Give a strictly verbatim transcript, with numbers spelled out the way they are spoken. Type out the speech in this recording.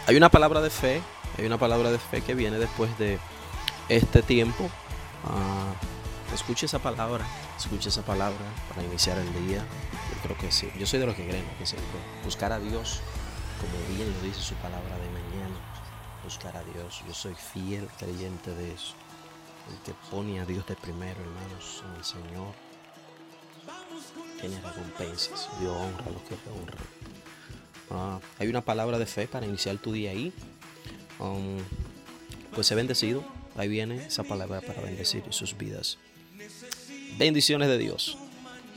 Hay una palabra de fe, hay una palabra de fe que viene después de este tiempo. Ah, escuche esa palabra, escuche esa palabra para iniciar el día. Yo creo que sí, yo soy de los que creen que siempre buscar a Dios, como bien lo dice su palabra de mañana, buscar a Dios. Yo soy fiel creyente de eso. El que pone a Dios de primero, hermanos, en el Señor, tiene recompensas. Dios honra a los que le honran. Ah, hay una palabra de fe para iniciar tu día ahí. Um, pues he bendecido. Ahí viene esa palabra para bendecir sus vidas. Bendiciones de Dios.